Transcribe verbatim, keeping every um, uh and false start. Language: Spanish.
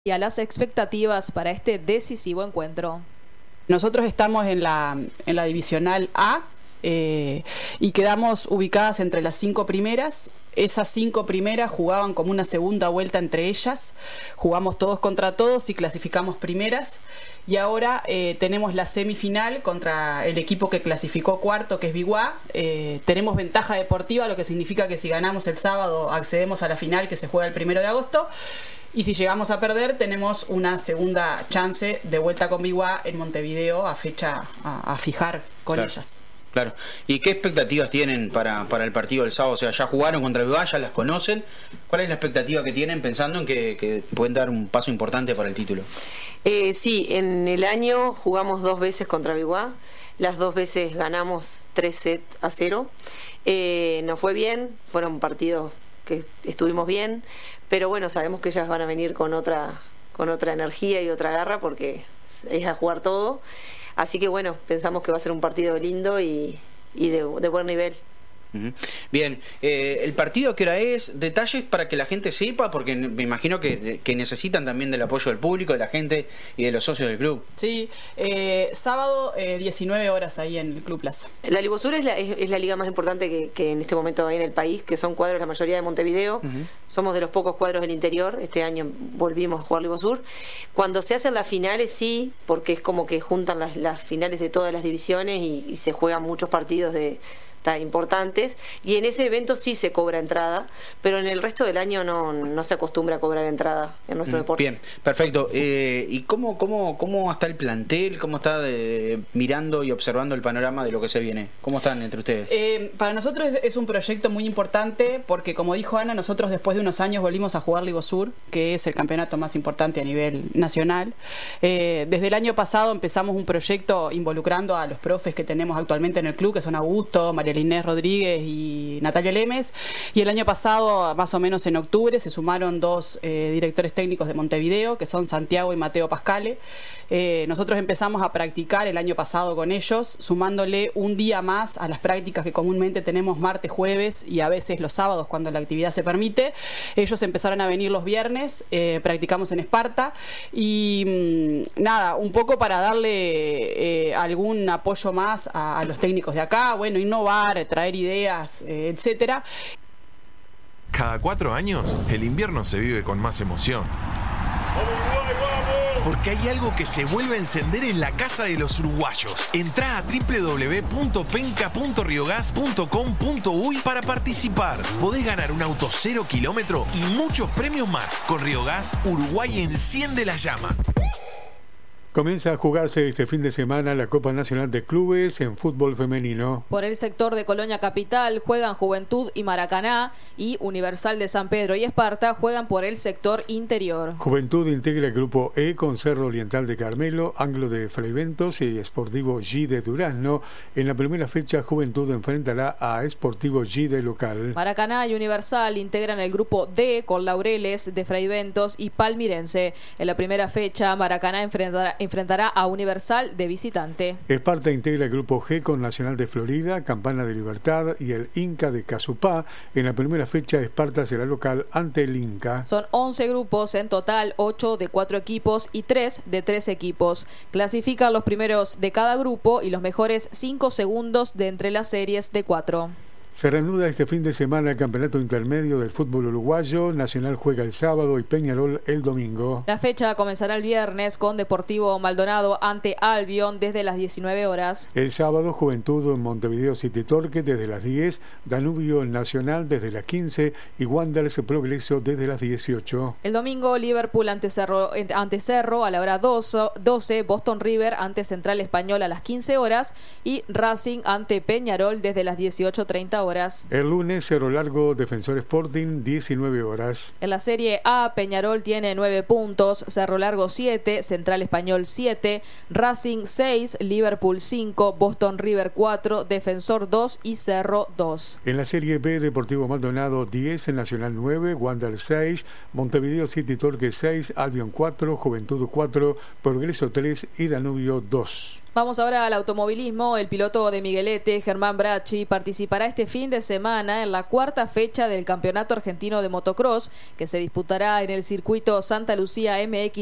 y a las expectativas para este decisivo encuentro. Nosotros estamos en la, en la divisional A eh, y quedamos ubicadas entre las cinco primeras. Esas cinco primeras jugaban como una segunda vuelta entre ellas. Jugamos todos contra todos y clasificamos primeras. Y ahora eh, tenemos la semifinal contra el equipo que clasificó cuarto, que es Biguá. Eh, tenemos ventaja deportiva, lo que significa que si ganamos el sábado accedemos a la final que se juega el primero de agosto. Y si llegamos a perder, tenemos una segunda chance de vuelta con Biguá en Montevideo a fecha a, a fijar con claro, ellas. Claro. ¿Y qué expectativas tienen para, para el partido del sábado? O sea, ya jugaron contra Biguá, ya las conocen. ¿Cuál es la expectativa que tienen pensando en que, que pueden dar un paso importante para el título? Eh, sí, en el año jugamos dos veces contra Biguá. Las dos veces ganamos tres sets a cero. Eh, nos fue bien, fueron partidos que estuvimos bien, pero bueno, sabemos que ellas van a venir con otra con otra energía y otra garra porque es a jugar todo, así que bueno, pensamos que va a ser un partido lindo y, y de, de buen nivel. Uh-huh. Bien, eh, ¿el partido qué hora es? Detalles para que la gente sepa, porque me imagino que, que necesitan también del apoyo del público, de la gente y de los socios del club. Sí, eh, sábado eh, diecinueve horas ahí en el Club Plaza. La Libosur es la, es, es la liga más importante que, que en este momento hay en el país, que son cuadros la mayoría de Montevideo. Uh-huh. Somos de los pocos cuadros del interior. Este año volvimos a jugar Libosur. Cuando se hacen las finales, sí, porque es como que juntan las, las finales de todas las divisiones y, y se juegan muchos partidos de importantes, y en ese evento sí se cobra entrada, pero en el resto del año no, no se acostumbra a cobrar entrada en nuestro mm, deporte. Bien, perfecto. Eh, ¿Y cómo, cómo, cómo está el plantel? ¿Cómo está de, mirando y observando el panorama de lo que se viene? ¿Cómo están entre ustedes? Eh, para nosotros es, es un proyecto muy importante porque, como dijo Ana, nosotros después de unos años volvimos a jugar Libosur, que es el campeonato más importante a nivel nacional. Eh, desde el año pasado empezamos un proyecto involucrando a los profes que tenemos actualmente en el club, que son Augusto, María Inés Rodríguez y Natalia Lemes, y el año pasado, más o menos en octubre, se sumaron dos eh, directores técnicos de Montevideo, que son Santiago y Mateo Pascale. Eh, nosotros empezamos a practicar el año pasado con ellos, sumándole un día más a las prácticas que comúnmente tenemos martes, jueves y a veces los sábados cuando la actividad se permite. Ellos empezaron a venir los viernes, eh, practicamos en Esparta y mmm, nada, un poco para darle eh, algún apoyo más a, a los técnicos de acá, bueno, innovar, traer ideas, eh, etcétera. Cada cuatro años, el invierno se vive con más emoción. Porque hay algo que se vuelve a encender en la casa de los uruguayos. Entrá a doble u doble u doble u punto penca punto riogas punto com punto uy para participar. Podés ganar un auto cero kilómetro y muchos premios más. Con Riogas, Uruguay enciende la llama. Comienza a jugarse este fin de semana la Copa Nacional de Clubes en fútbol femenino. Por el sector de Colonia Capital juegan Juventud y Maracaná, y Universal de San Pedro y Esparta juegan por el sector interior. Juventud integra el grupo E con Cerro Oriental de Carmelo, Anglo de Fraiventos y Sportivo G de Durazno. En la primera fecha, Juventud enfrentará a Sportivo G de local. Maracaná y Universal integran el grupo D con Laureles de Fraiventos y Palmirense. En la primera fecha, Maracaná enfrentará enfrentará a Universal de visitante. Esparta integra el grupo G con Nacional de Florida, Campana de Libertad y el Inca de Casupá. En la primera fecha, Esparta será local ante el Inca. Son once grupos en total, ocho de cuatro equipos y tres de tres equipos. Clasifican los primeros de cada grupo y los mejores cinco segundos de entre las series de cuatro. Se reanuda este fin de semana el campeonato intermedio del fútbol uruguayo. Nacional juega el sábado y Peñarol el domingo. La fecha comenzará el viernes con Deportivo Maldonado ante Albion desde las diecinueve horas. El sábado, Juventud en Montevideo City Torque desde las diez, Danubio Nacional desde las quince y Wanderers Progreso desde las dieciocho. El domingo, Liverpool ante Cerro, ante Cerro a la hora doce, Boston River ante Central Español a las quince horas y Racing ante Peñarol desde las dieciocho treinta horas. El lunes, Cerro Largo Defensor Sporting, diecinueve horas. En la Serie A, Peñarol tiene nueve puntos, Cerro Largo siete, Central Español siete, Racing seis, Liverpool cinco, Boston River cuatro, Defensor dos y Cerro dos. En la Serie B, Deportivo Maldonado diez, Nacional nueve, Wander seis, Montevideo City Torque seis, Albion cuatro, Juventud cuatro, Progreso tres y Danubio dos. Vamos ahora al automovilismo. El piloto de Miguelete, Germán Bracci, participará este fin de semana en la cuarta fecha del Campeonato Argentino de Motocross, que se disputará en el circuito Santa Lucía M X